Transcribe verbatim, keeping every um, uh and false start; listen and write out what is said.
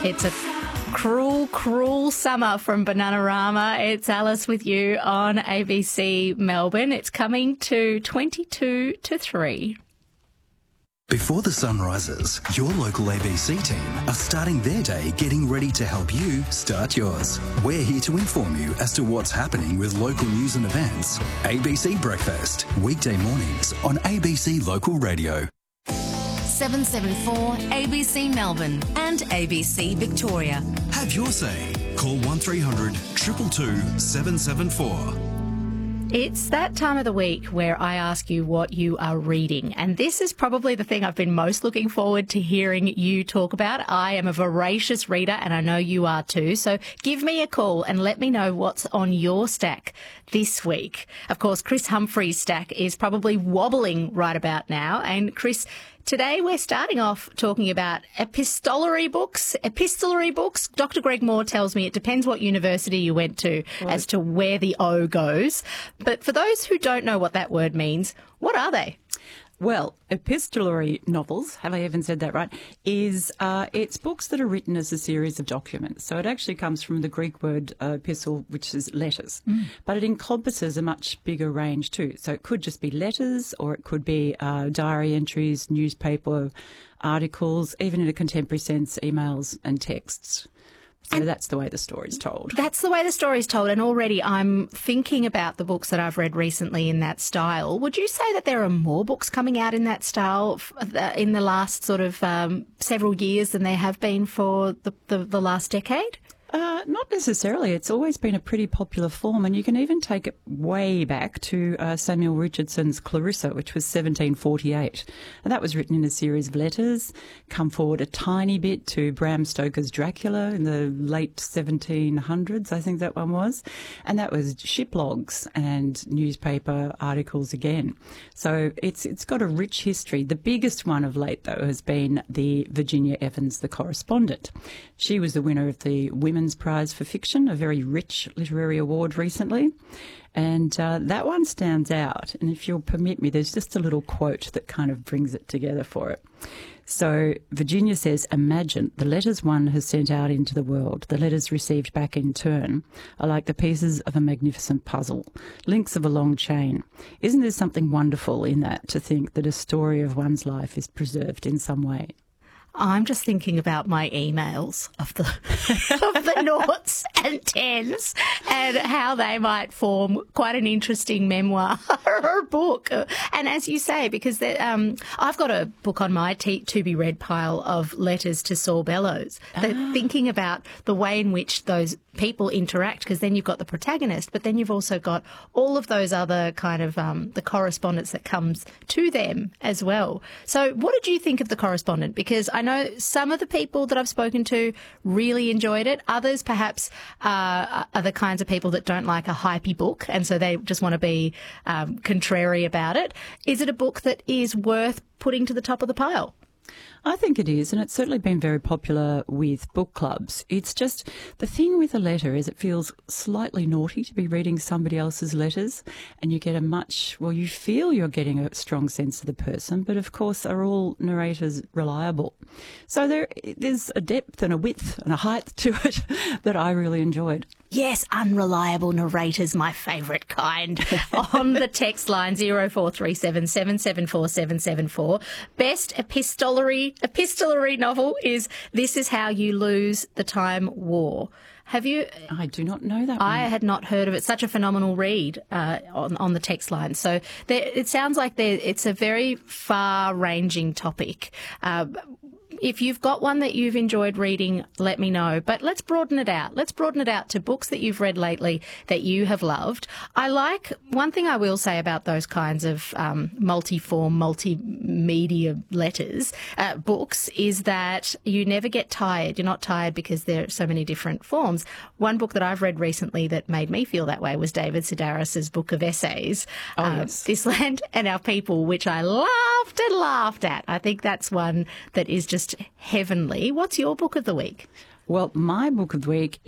It's a cruel, cruel summer from Bananarama. It's Alice with you on A B C Melbourne. It's coming to twenty-two to three. Before the sun rises, your local A B C team are starting their day getting ready to help you start yours. We're here to inform you as to what's happening with local news and events. A B C Breakfast, weekday mornings on A B C Local Radio. seven seven four A B C Melbourne and A B C Victoria. Have your say. Call one three hundred two two two seven seven four. It's that time of the week where I ask you what you are reading, and this is probably the thing I've been most looking forward to hearing you talk about. I am a voracious reader, and I know you are too, so give me a call and let me know what's on your stack this week. Of course, Chris Humphrey's stack is probably wobbling right about now, and Chris, today we're starting off talking about epistolary books. Epistolary books, Doctor Greg Moore tells me it depends what university you went to right. as to where the O goes. But for those who don't know what that word means, what are they? Well, epistolary novels, have I even said that right, is uh, it's books that are written as a series of documents. So it actually comes from the Greek word uh, epistle, which is letters. Mm. But it encompasses a much bigger range too. So it could just be letters, or it could be uh, diary entries, newspaper articles, even in a contemporary sense, emails and texts. So and that's the way the story's told. That's the way the story's told. And already I'm thinking about the books that I've read recently in that style. Would you say that there are more books coming out in that style in the last sort of um, several years than there have been for the, the, the last decade? Uh, not necessarily. It's always been a pretty popular form, and you can even take it way back to uh, Samuel Richardson's Clarissa, which was seventeen forty-eight. And that was written in a series of letters, come forward a tiny bit to Bram Stoker's Dracula in the late seventeen hundreds, I think that one was. And that was ship logs and newspaper articles again. So it's it's got a rich history. The biggest one of late, though, has been the Virginia Evans, The Correspondent. She was the winner of the Women's Prize for Fiction, a very rich literary award recently. And uh, that one stands out. And if you'll permit me, there's just a little quote that kind of brings it together for it. So Virginia says, "Imagine the letters one has sent out into the world, the letters received back in turn, are like the pieces of a magnificent puzzle, links of a long chain. Isn't there something wonderful in that, to think that a story of one's life is preserved in some way?" I'm just thinking about my emails of the of the noughts and tens and how they might form quite an interesting memoir or book. And as you say, because um, I've got a book on my t- to-be-read pile of letters to Saul Bellows, that ah. thinking about the way in which those people interact, because then you've got the protagonist, but then you've also got all of those other kind of um, the correspondence that comes to them as well. So what did you think of The Correspondent? Because I know some of the people that I've spoken to really enjoyed it. Others perhaps uh, are the kinds of people that don't like a hypey book, and so they just want to be um, contrary about it. Is it a book that is worth putting to the top of the pile? I think it is, and it's certainly been very popular with book clubs. It's just the thing with a letter is it feels slightly naughty to be reading somebody else's letters, and you get a much, well, you feel you're getting a strong sense of the person, but of course are all narrators reliable? So there, there's a depth and a width and a height to it that I really enjoyed. Yes, unreliable narrators, my favourite kind. On the text line zero four three seven seven seven four seven seven four. Best epistolary epistolary novel is This Is How You Lose the Time War. Have you? I do not know that I one. had not heard of it. Such a phenomenal read uh, on on the text line. So there, it sounds like there, it's a very far-ranging topic. Uh, If you've got one that you've enjoyed reading, let me know. But let's broaden it out. Let's broaden it out to books that you've read lately that you have loved. I like, one thing I will say about those kinds of um, multi-form, multimedia letters, uh, books, is that you never get tired. You're not tired because there are so many different forms. One book that I've read recently that made me feel that way was David Sedaris's book of essays, oh, uh, yes. This Land and Our People, which I laughed and laughed at. I think that's one that is just heavenly. What's your book of the week? Well, my book of the week